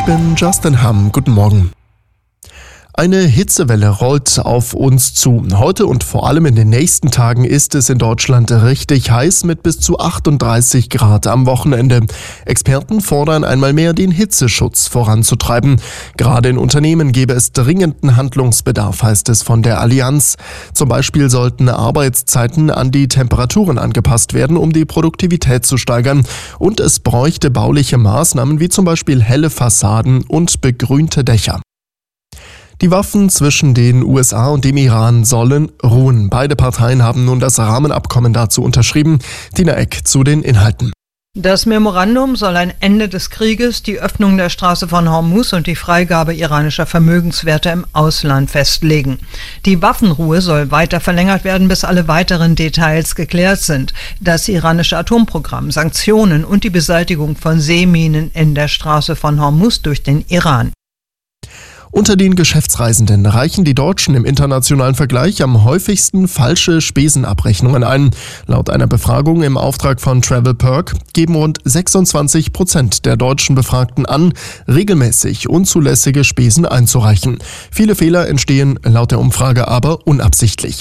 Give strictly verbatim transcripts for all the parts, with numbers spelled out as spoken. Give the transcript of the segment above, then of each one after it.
bin Justin Hamm. Guten Morgen. Eine Hitzewelle rollt auf uns zu. Heute und vor allem in den nächsten Tagen ist es in Deutschland richtig heiß mit bis zu achtunddreißig Grad am Wochenende. Experten fordern einmal mehr, den Hitzeschutz voranzutreiben. Gerade in Unternehmen gäbe es dringenden Handlungsbedarf, heißt es von der Allianz. Zum Beispiel sollten Arbeitszeiten an die Temperaturen angepasst werden, um die Produktivität zu steigern. Und es bräuchte bauliche Maßnahmen wie zum Beispiel helle Fassaden und begrünte Dächer. Die Waffen zwischen den U S A und dem Iran sollen ruhen. Beide Parteien haben nun das Rahmenabkommen dazu unterschrieben. Tina Eck zu den Inhalten. Das Memorandum soll ein Ende des Krieges, die Öffnung der Straße von Hormuz und die Freigabe iranischer Vermögenswerte im Ausland festlegen. Die Waffenruhe soll weiter verlängert werden, bis alle weiteren Details geklärt sind. Das iranische Atomprogramm, Sanktionen und die Beseitigung von Seeminen in der Straße von Hormuz durch den Iran. Unter den Geschäftsreisenden reichen die Deutschen im internationalen Vergleich am häufigsten falsche Spesenabrechnungen ein. Laut einer Befragung im Auftrag von TravelPerk geben rund sechsundzwanzig Prozent der deutschen Befragten an, regelmäßig unzulässige Spesen einzureichen. Viele Fehler entstehen laut der Umfrage aber unabsichtlich.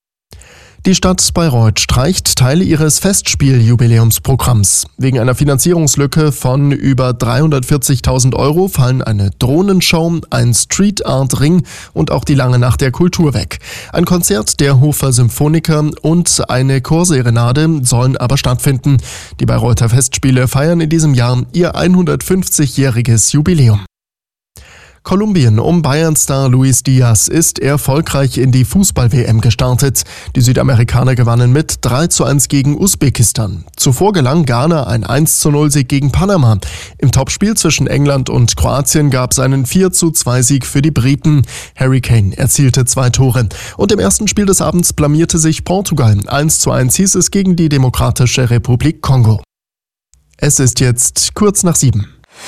Die Stadt Bayreuth streicht Teile ihres Festspieljubiläumsprogramms. Wegen einer Finanzierungslücke von über dreihundertvierzigtausend Euro fallen eine Drohnenshow, ein Street Art Ring und auch die Lange Nacht der Kultur weg. Ein Konzert der Hofer Symphoniker und eine Chorserenade sollen aber stattfinden. Die Bayreuther Festspiele feiern in diesem Jahr ihr hundertfünfzigjähriges Jubiläum. Kolumbien um Bayern-Star Luis Diaz ist erfolgreich in die Fußball-W M gestartet. Die Südamerikaner gewannen mit drei zu eins gegen Usbekistan. Zuvor gelang Ghana ein eins zu null Sieg gegen Panama. Im Topspiel zwischen England und Kroatien gab es einen vier zu zwei Sieg für die Briten. Harry Kane erzielte zwei Tore. Und im ersten Spiel des Abends blamierte sich Portugal. eins zu eins hieß es gegen die Demokratische Republik Kongo. Es ist jetzt kurz nach sieben.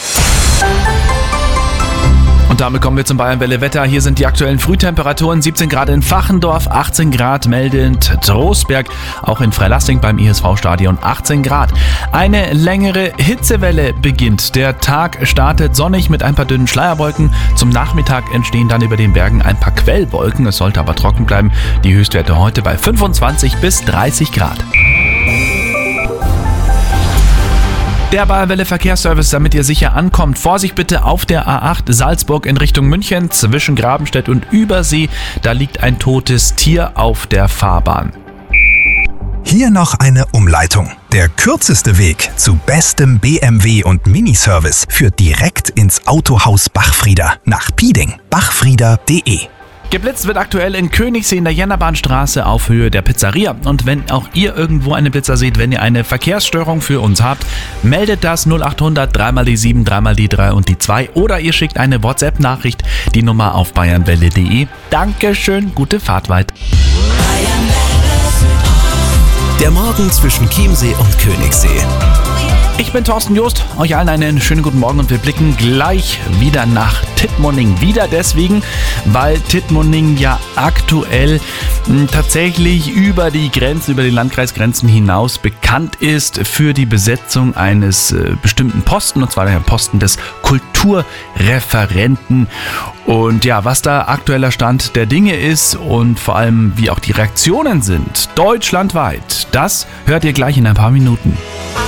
Und damit kommen wir zum Bayernwelle-Wetter. Hier sind die aktuellen Frühtemperaturen. siebzehn Grad in Fachendorf, achtzehn Grad meldend Trostberg, auch in Freilassing beim I S V-Stadion achtzehn Grad. Eine längere Hitzewelle beginnt. Der Tag startet sonnig mit ein paar dünnen Schleierwolken. Zum Nachmittag entstehen dann über den Bergen ein paar Quellwolken. Es sollte aber trocken bleiben. Die Höchstwerte heute bei fünfundzwanzig bis dreißig Grad. Der Bayernwelle Verkehrsservice, damit ihr sicher ankommt. Vorsicht bitte auf der A acht Salzburg in Richtung München zwischen Grabenstedt und Übersee. Da liegt ein totes Tier auf der Fahrbahn. Hier noch eine Umleitung. Der kürzeste Weg zu bestem B M W und Miniservice führt direkt ins Autohaus Bachfrieder nach Pieding. bachfrieder punkt de. Geblitzt wird aktuell in Königssee in der Jennerbahnstraße auf Höhe der Pizzeria. Und wenn auch ihr irgendwo eine Blitzer seht, wenn ihr eine Verkehrsstörung für uns habt, meldet das null achthundert dreimal die sieben, dreimal die drei und die zwei oder ihr schickt eine WhatsApp-Nachricht, die Nummer auf bayernwelle punkt de. Dankeschön, gute Fahrt weit. Der Morgen zwischen Chiemsee und Königssee. Ich bin Thorsten Joost, euch allen einen schönen guten Morgen und wir blicken gleich wieder nach Tittmoning. Wieder deswegen, weil Tittmoning ja aktuell mh, tatsächlich über die Grenzen, über die Landkreisgrenzen hinaus bekannt ist für die Besetzung eines äh, bestimmten Posten, und zwar der Posten des Kulturreferenten. Und ja, was da aktueller Stand der Dinge ist und vor allem wie auch die Reaktionen sind, deutschlandweit, das hört ihr gleich in ein paar Minuten.